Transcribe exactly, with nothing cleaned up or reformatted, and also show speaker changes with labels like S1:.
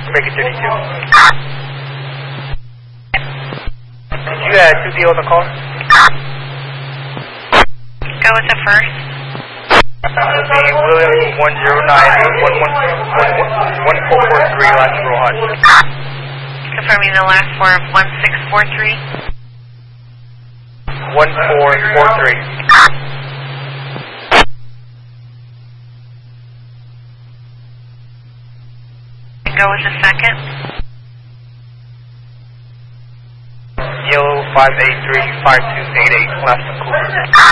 S1: Break it thirty-two. Did you uh, two D on the car?
S2: Go with the first.
S1: The William one zero nine one one one four four three last row hot.
S2: Confirming the last four of one six four three.
S1: one four four three.
S2: Go with the second.
S1: Yellow five eight three five two eight eight last Cooper.